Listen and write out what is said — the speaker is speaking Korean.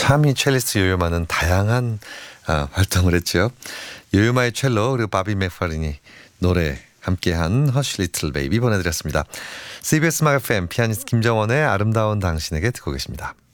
참 이 첼리스트 요요마는 다양한 활동을 했죠. 요요마의 첼로 그리고 바비 맥파린이 노래 함께한 허쉬 리틀 베이비 보내드렸습니다. CBS 음악 FM 피아니스트 김정원의 아름다운 당신에게 듣고 계십니다.